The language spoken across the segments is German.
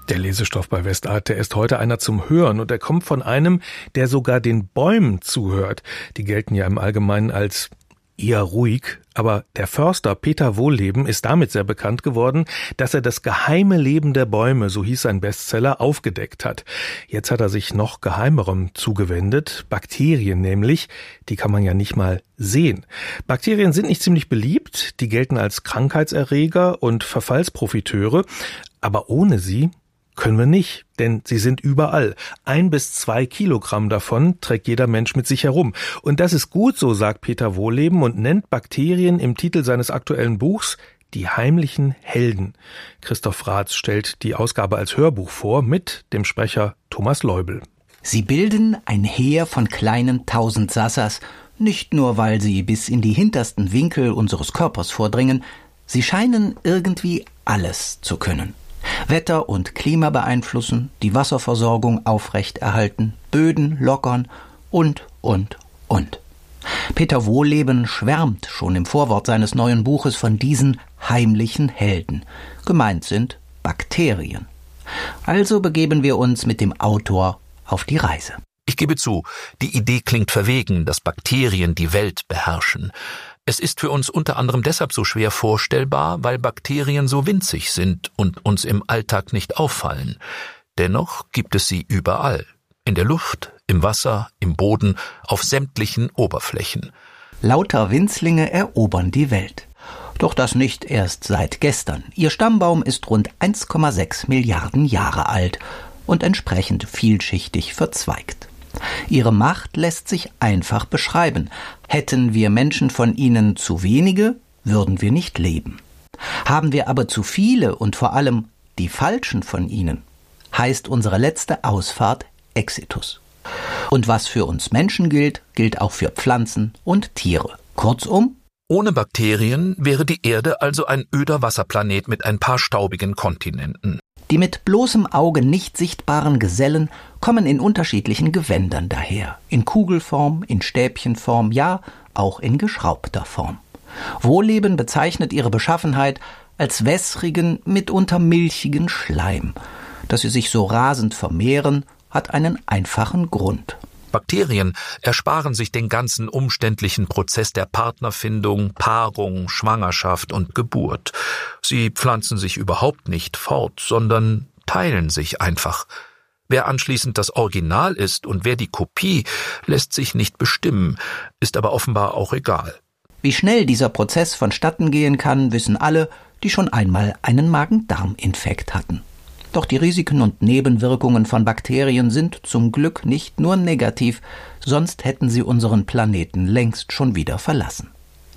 Der Lesestoff bei Westart, der ist heute einer zum Hören und er kommt von einem, der sogar den Bäumen zuhört. Die gelten ja im Allgemeinen als eher ruhig, aber der Förster Peter Wohlleben ist damit sehr bekannt geworden, dass er das geheime Leben der Bäume, so hieß sein Bestseller, aufgedeckt hat. Jetzt hat er sich noch geheimerem zugewendet, Bakterien nämlich, die kann man ja nicht mal sehen. Bakterien sind nicht ziemlich beliebt, die gelten als Krankheitserreger und Verfallsprofiteure, aber ohne sie können wir nicht, denn sie sind überall. 1 bis 2 Kilogramm davon trägt jeder Mensch mit sich herum. Und das ist gut, so sagt Peter Wohlleben und nennt Bakterien im Titel seines aktuellen Buchs die heimlichen Helden. Christoph Raths stellt die Ausgabe als Hörbuch vor mit dem Sprecher Thomas Leubel. Sie bilden ein Heer von kleinen Tausendsassers, nicht nur weil sie bis in die hintersten Winkel unseres Körpers vordringen, sie scheinen irgendwie alles zu können. Wetter und Klima beeinflussen, die Wasserversorgung aufrechterhalten, Böden lockern und. Peter Wohlleben schwärmt schon im Vorwort seines neuen Buches von diesen heimlichen Helden. Gemeint sind Bakterien. Also begeben wir uns mit dem Autor auf die Reise. Ich gebe zu, die Idee klingt verwegen, dass Bakterien die Welt beherrschen. Es ist für uns unter anderem deshalb so schwer vorstellbar, weil Bakterien so winzig sind und uns im Alltag nicht auffallen. Dennoch gibt es sie überall. In der Luft, im Wasser, im Boden, auf sämtlichen Oberflächen. Lauter Winzlinge erobern die Welt. Doch das nicht erst seit gestern. Ihr Stammbaum ist rund 1,6 Milliarden Jahre alt und entsprechend vielschichtig verzweigt. Ihre Macht lässt sich einfach beschreiben. Hätten wir Menschen von ihnen zu wenige, würden wir nicht leben. Haben wir aber zu viele und vor allem die falschen von ihnen, heißt unsere letzte Ausfahrt Exitus. Und was für uns Menschen gilt, gilt auch für Pflanzen und Tiere. Kurzum, ohne Bakterien wäre die Erde also ein öder Wasserplanet mit ein paar staubigen Kontinenten. Die mit bloßem Auge nicht sichtbaren Gesellen kommen in unterschiedlichen Gewändern daher. In Kugelform, in Stäbchenform, ja, auch in geschraubter Form. Wohlleben bezeichnet ihre Beschaffenheit als wässrigen, mitunter milchigen Schleim. Dass sie sich so rasend vermehren, hat einen einfachen Grund. Bakterien ersparen sich den ganzen umständlichen Prozess der Partnerfindung, Paarung, Schwangerschaft und Geburt. Sie pflanzen sich überhaupt nicht fort, sondern teilen sich einfach. Wer anschließend das Original ist und wer die Kopie, lässt sich nicht bestimmen, ist aber offenbar auch egal. Wie schnell dieser Prozess vonstatten gehen kann, wissen alle, die schon einmal einen Magen-Darm-Infekt hatten. Doch die Risiken und Nebenwirkungen von Bakterien sind zum Glück nicht nur negativ, sonst hätten sie unseren Planeten längst schon wieder verlassen.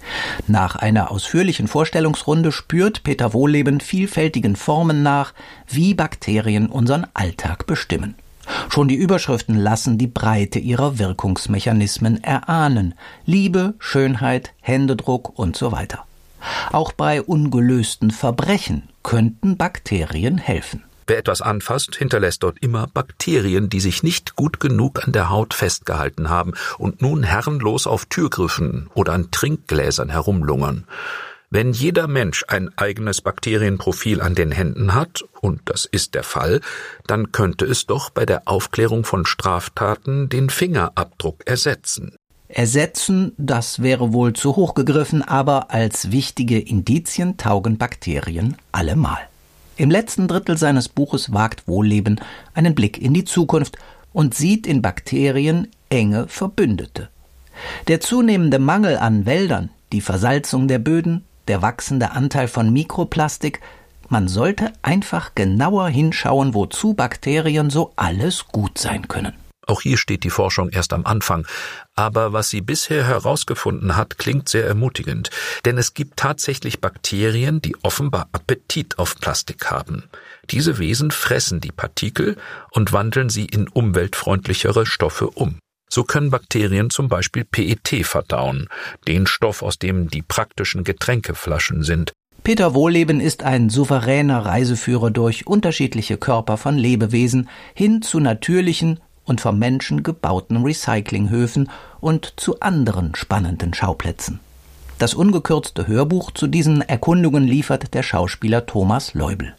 Nach einer ausführlichen Vorstellungsrunde spürt Peter Wohlleben vielfältigen Formen nach, wie Bakterien unseren Alltag bestimmen. Schon die Überschriften lassen die Breite ihrer Wirkungsmechanismen erahnen. Liebe, Schönheit, Händedruck und so weiter. Auch bei ungelösten Verbrechen könnten Bakterien helfen. Wer etwas anfasst, hinterlässt dort immer Bakterien, die sich nicht gut genug an der Haut festgehalten haben und nun herrenlos auf Türgriffen oder an Trinkgläsern herumlungern. Wenn jeder Mensch ein eigenes Bakterienprofil an den Händen hat, und das ist der Fall, dann könnte es doch bei der Aufklärung von Straftaten den Fingerabdruck ersetzen. Ersetzen, das wäre wohl zu hoch gegriffen, aber als wichtige Indizien taugen Bakterien allemal. Im letzten Drittel seines Buches wagt Wohlleben einen Blick in die Zukunft und sieht in Bakterien enge Verbündete. Der zunehmende Mangel an Wäldern, die Versalzung der Böden, der wachsende Anteil von Mikroplastik, man sollte einfach genauer hinschauen, wozu Bakterien so alles gut sein können. Auch hier steht die Forschung erst am Anfang. Aber was sie bisher herausgefunden hat, klingt sehr ermutigend. Denn es gibt tatsächlich Bakterien, die offenbar Appetit auf Plastik haben. Diese Wesen fressen die Partikel und wandeln sie in umweltfreundlichere Stoffe um. So können Bakterien zum Beispiel PET verdauen, den Stoff, aus dem die praktischen Getränkeflaschen sind. Peter Wohlleben ist ein souveräner Reiseführer durch unterschiedliche Körper von Lebewesen hin zu natürlichen und vom Menschen gebauten Recyclinghöfen und zu anderen spannenden Schauplätzen. Das ungekürzte Hörbuch zu diesen Erkundungen liefert der Schauspieler Thomas Leubel.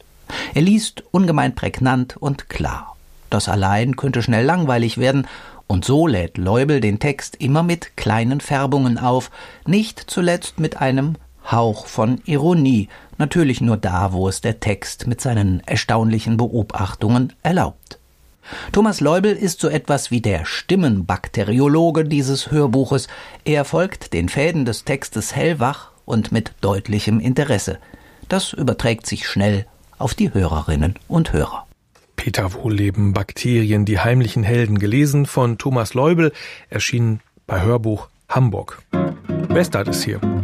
Er liest ungemein prägnant und klar. Das allein könnte schnell langweilig werden, und so lädt Leubel den Text immer mit kleinen Färbungen auf, nicht zuletzt mit einem Hauch von Ironie, natürlich nur da, wo es der Text mit seinen erstaunlichen Beobachtungen erlaubt. Thomas Leubel ist so etwas wie der Stimmenbakteriologe dieses Hörbuches. Er folgt den Fäden des Textes hellwach und mit deutlichem Interesse. Das überträgt sich schnell auf die Hörerinnen und Hörer. Peter Wohlleben, Bakterien, die heimlichen Helden, gelesen von Thomas Leubel, erschienen bei Hörbuch Hamburg. Westart ist hier.